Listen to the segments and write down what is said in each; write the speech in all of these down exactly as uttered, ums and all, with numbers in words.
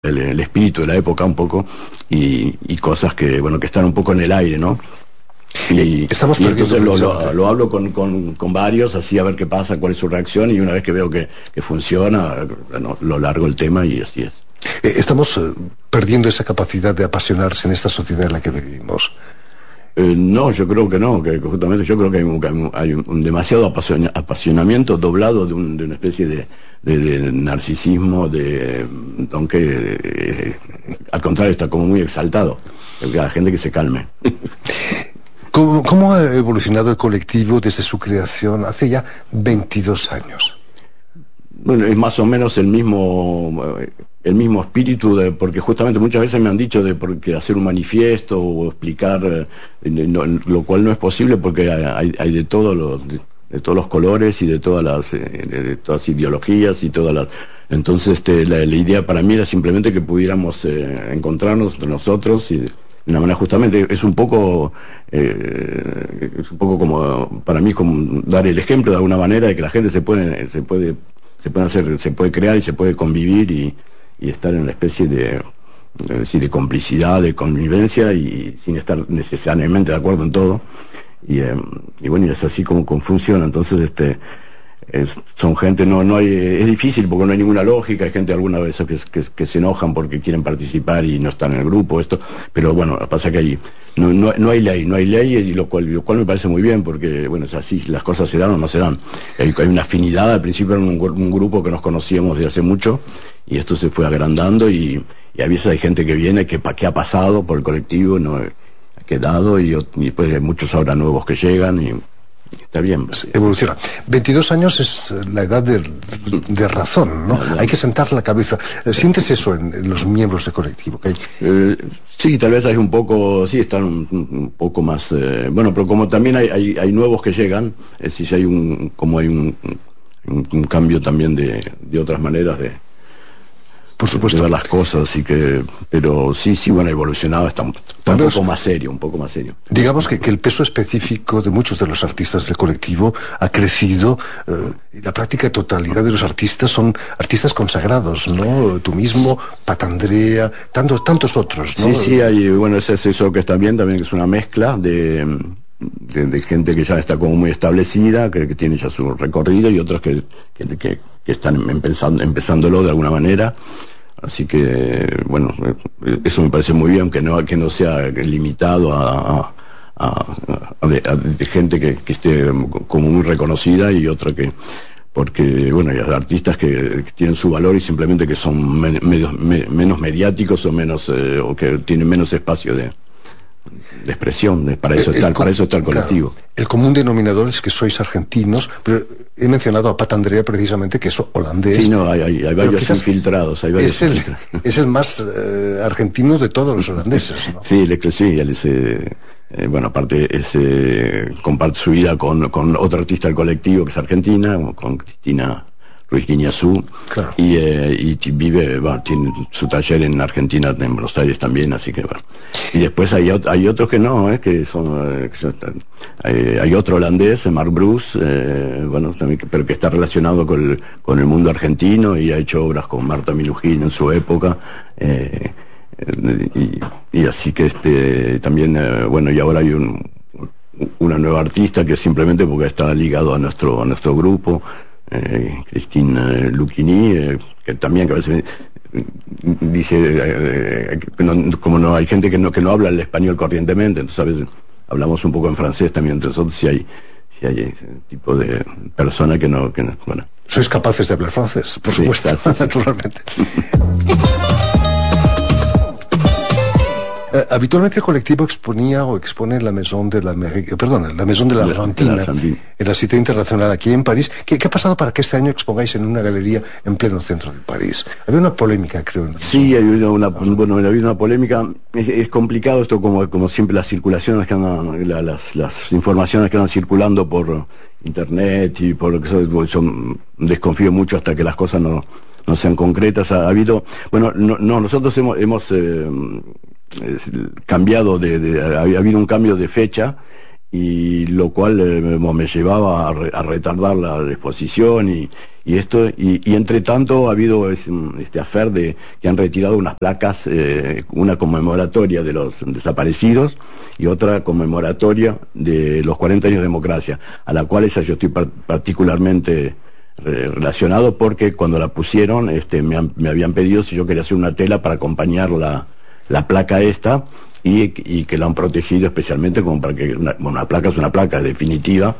el, el espíritu de la época un poco y, y cosas que, bueno, que están un poco en el aire, ¿no? Y, Estamos y entonces lo, lo, precisamente. lo hablo con, con, con varios, así a ver qué pasa, cuál es su reacción, y una vez que veo que, que funciona, bueno, lo largo el tema y así es. Eh, Estamos eh, perdiendo esa capacidad de apasionarse en esta sociedad en la que vivimos. Eh, no, yo creo que no, que justamente yo creo que hay un, que hay un, hay un demasiado apasiona, apasionamiento doblado de, un, de una especie de, de, de narcisismo, de, aunque eh, al contrario está como muy exaltado. A la gente que se calme. ¿Cómo, ¿Cómo ha evolucionado el colectivo desde su creación hace ya veintidós años? Bueno, es más o menos el mismo el mismo espíritu, de, porque justamente muchas veces me han dicho de porque hacer un manifiesto o explicar, eh, no, lo cual no es posible porque hay, hay de todos los de, de todos los colores y de todas las eh, de, de todas las ideologías y todas las. Entonces este, la, la idea para mí era simplemente que pudiéramos eh, encontrarnos nosotros y de una manera, justamente es un poco eh, es un poco como para mí como dar el ejemplo de alguna manera de que la gente se puede se puede se puede hacer, se puede crear y se puede convivir y, y estar en una especie de, de, de complicidad, de convivencia y sin estar necesariamente de acuerdo en todo. Y, eh, y bueno, y es así como, como funciona. Entonces, este, es, son gente, no, no hay, es difícil porque no hay ninguna lógica. Hay gente alguna vez que, que, que se enojan porque quieren participar y no están en el grupo, esto. Pero bueno, pasa que ahí no, no, no hay ley, no hay ley, y lo cual, lo cual me parece muy bien porque, bueno, es así, las cosas se dan o no se dan. Hay, hay una afinidad, al principio era un, un grupo que nos conocíamos desde hace mucho y esto se fue agrandando y, y a veces hay gente que viene que, que ha pasado por el colectivo, no ha quedado y, y después hay muchos ahora nuevos que llegan y está bien. Pues evoluciona. veintidós años es la edad de, de razón, ¿no? Hay que sentar la cabeza. ¿Sientes eso en, en los miembros del colectivo? ¿Que hay? Eh, sí, tal vez hay un poco, sí, están un, un poco más, eh, bueno, pero como también hay, hay, hay nuevos que llegan, es decir, hay un, como hay un, un, un cambio también de, de otras maneras de, por supuesto, de ver las cosas, así que, pero sí, sí, bueno, evolucionado, está, está un menos, poco más serio, un poco más serio. Digamos que, que el peso específico de muchos de los artistas del colectivo ha crecido, eh, y la práctica totalidad de los artistas son artistas consagrados, ¿no? Tú mismo, Patandrea, tantos, tantos otros, ¿no? Sí, sí, hay, bueno, es eso que está bien, también que es una mezcla de, de, de gente que ya está como muy establecida, que, que tiene ya su recorrido, y otros que, que, que, que están empezando, empezándolo de alguna manera. Así que, bueno, eso me parece muy bien, que no, que no sea limitado a, a, a, a, de, a de gente que, que esté como muy reconocida y otra que, porque, bueno, hay artistas que, que tienen su valor y simplemente que son me, medio, me, menos mediáticos o menos, eh, o que tienen menos espacio de, de expresión, de, para eso el, está, el, para eso está el colectivo. Claro, el común denominador es que sois argentinos, pero he mencionado a Patandrea precisamente, que es holandés. Sí, no, hay, hay, hay varios infiltrados, hay varios es, el, infiltrados. Es el más eh, argentino de todos los holandeses, ¿no? Sí, le, sí, él es, eh, eh, bueno, aparte es, eh, comparte su vida con, con otro artista del colectivo que es argentina, con Cristina Ruiz Guiñazú, claro. y, eh, y vive, bueno, tiene su taller en Argentina, en Buenos Aires también, así que bueno. Y después hay, hay otros que no, eh, que son, eh, que son hay, hay otro holandés, Mark Bruce, eh, bueno, también, pero que está relacionado con el, con el mundo argentino y ha hecho obras con Marta Minujín en su época, eh, y, y así que este, también, eh, bueno, y ahora hay un, una nueva artista que simplemente porque está ligado a nuestro, a nuestro grupo, Eh, Cristina Lucchini, eh, que también que a veces dice, eh, que no, como no hay gente que no que no habla el español corrientemente, entonces a veces hablamos un poco en francés también entre nosotros, si hay si hay ese tipo de persona que no, que no, bueno. Sois capaces de hablar francés, por sí, supuesto, sí, sí. naturalmente. Eh, habitualmente el colectivo exponía o expone en la Maison de la América, perdón, la Maison de la Argentina, en la cita internacional aquí en París. ¿Qué, ¿Qué ha pasado para que este año expongáis en una galería en pleno centro de París? Había una polémica, creo. ¿No? Sí, hay una, una, bueno, había una polémica. Es, es complicado esto, como, como siempre, las circulaciones que andan, la, las, las informaciones que andan circulando por internet y por lo que son, son desconfío mucho hasta que las cosas no, no sean concretas. Ha, ha habido, bueno, no, no nosotros hemos, hemos eh, cambiado de, de ha habido un cambio de fecha y lo cual eh, me llevaba a, re, a retardar la, la exposición y, y esto y, y entre tanto ha habido es, este afer de que han retirado unas placas, eh, una conmemoratoria de los desaparecidos y otra conmemoratoria de los cuarenta años de democracia, a la cual esa yo estoy par particularmente eh, relacionado porque cuando la pusieron este me, han, me habían pedido si yo quería hacer una tela para acompañar la, la placa esta. Y, y que lo han protegido especialmente como para que una, bueno, una placa es una placa definitiva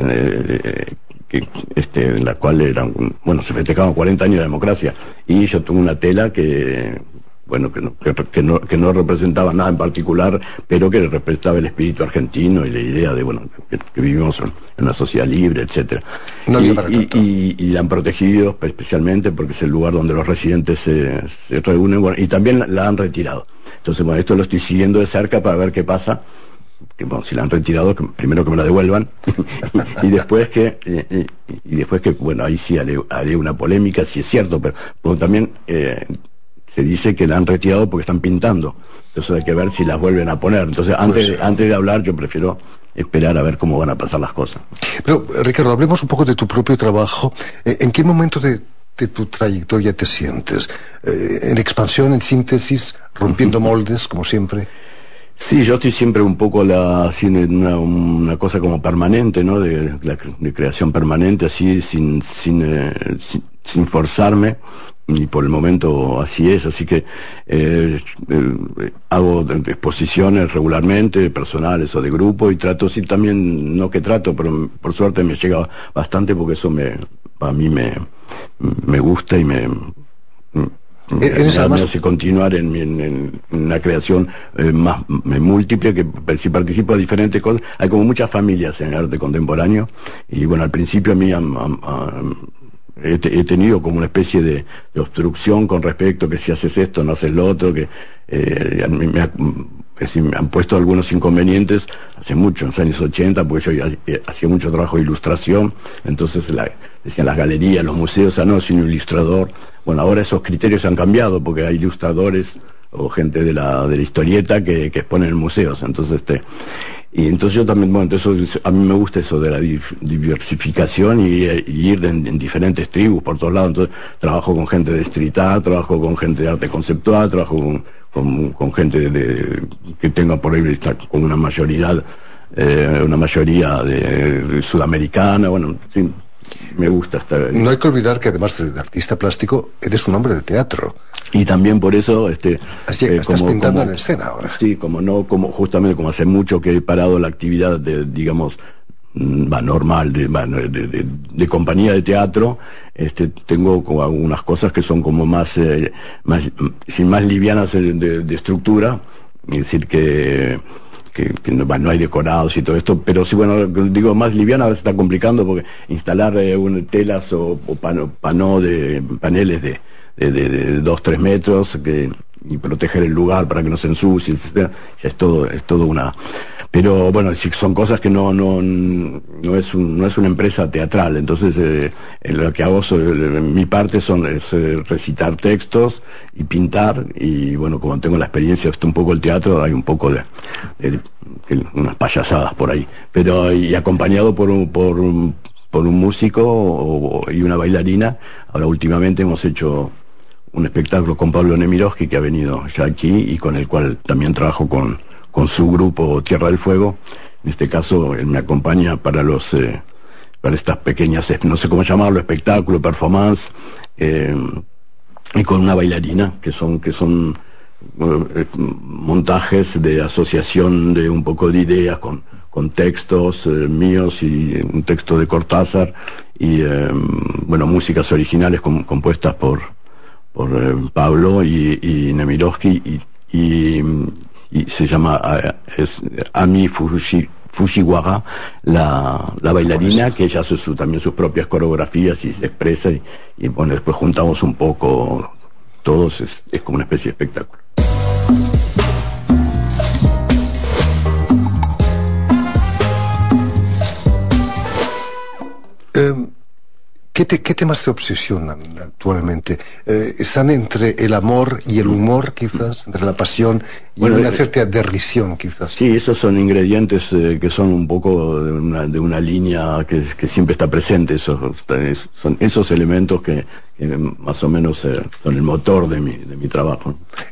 eh, que, este, en la cual eran, bueno, se festejaban cuarenta años de democracia y yo tuve una tela que bueno que no, que, que no que no representaba nada en particular, pero que representaba el espíritu argentino y la idea de bueno que, que vivimos en una sociedad libre, etcétera. No y, y, y, y la han protegido especialmente porque es el lugar donde los residentes se, se reúnen, bueno, y también la, la han retirado. Entonces, bueno, esto lo estoy siguiendo de cerca para ver qué pasa. Que, bueno, si la han retirado, que, primero que me la devuelvan y, y después que eh, y después que bueno, ahí sí haré, haré una polémica si es cierto, pero, pero también eh, se dice que la han retirado porque están pintando. Entonces hay que ver si las vuelven a poner. Entonces antes, pues, antes de hablar yo prefiero esperar a ver cómo van a pasar las cosas. Pero Ricardo, hablemos un poco de tu propio trabajo. ¿En qué momento de de tu trayectoria te sientes? Eh, ¿En expansión, en síntesis, rompiendo moldes, como siempre? Sí, yo estoy siempre un poco la, así, una, una cosa como permanente, ¿no? De, de, de creación permanente, así, sin, sin, eh, sin, sin forzarme, y por el momento así es, así que eh, eh, hago exposiciones regularmente, personales o de grupo, y trato, sí, también, no que trato, pero por suerte me llega bastante porque eso me, a mí me, me gusta y me, me, me hace continuar en, en, en una creación eh, más múltiple, que si participo de diferentes cosas. Hay como muchas familias en el arte contemporáneo, y bueno, al principio a mí a, a, a, he, he tenido como una especie de, de obstrucción con respecto que si haces esto no haces lo otro, que eh, a mí me ha, es decir, me han puesto algunos inconvenientes hace mucho, en los años ochenta, porque yo hacía mucho trabajo de ilustración, entonces la, decían las galerías, los museos, ah, no, soy un ilustrador. Bueno, ahora esos criterios han cambiado, porque hay ilustradores o gente de la, de la historieta que, que exponen en museos, entonces este, y entonces yo también, bueno, entonces a mí me gusta eso de la diversificación y, y ir en, en diferentes tribus por todos lados. Entonces trabajo con gente de street art, trabajo con gente de arte conceptual, trabajo con, con, con gente de, de, que tenga por ahí con una mayoría, eh, una mayoría de, de sudamericana, bueno, sí. Me gusta estar ahí. No hay que olvidar que además de artista plástico, eres un hombre de teatro. Y también por eso, este, Así que eh, estás como, pintando como, en escena ahora. Sí, como no, como justamente como hace mucho que he parado la actividad de, digamos, va normal de, de, de, de compañía de teatro, este, tengo como algunas cosas que son como más, eh, más, sin más livianas de, de, de estructura, es decir que Que, que no, no hay decorados y todo esto, pero sí, bueno, digo, más liviana a veces está complicando porque instalar eh, un, telas o, o pano, pano de paneles de, de, de, de dos, tres metros que, y proteger el lugar para que no se ensucie, etcétera, ya es todo, es todo una... Pero bueno, sí, son cosas que no no no es un, no es una empresa teatral, entonces eh, lo que hago, soy, mi parte son es, eh, recitar textos y pintar, y bueno, como tengo la experiencia de un poco el teatro, hay un poco de, de, de unas payasadas por ahí, pero y acompañado por un, por un, por un músico o, y una bailarina. Ahora últimamente hemos hecho un espectáculo con Pablo Nemirovsky, que ha venido ya aquí y con el cual también trabajo con con su grupo Tierra del Fuego. En este caso él me acompaña para los eh, para estas pequeñas, no sé cómo llamarlo, espectáculo, performance, eh, y con una bailarina, que son que son eh, montajes de asociación de un poco de ideas con con textos eh, míos y un texto de Cortázar y eh, bueno, músicas originales com compuestas por por eh, Pablo y, y Nemirovsky, y, y y se llama uh, es Ami Fuji, Fujiwara, la, la bailarina, que ella hace su, también sus propias coreografías y se expresa, y, y bueno, después juntamos un poco todos, es, es como una especie de espectáculo. Um. ¿Qué, te, ¿Qué temas te obsesionan actualmente? Eh, ¿Están entre el amor y el humor, quizás? ¿Entre la pasión y bueno, una cierta derrisión, quizás? Sí, esos son ingredientes eh, que son un poco de una, de una línea que, que siempre está presente. Esos, son esos elementos que, que más o menos eh, son el motor de mi, de mi trabajo.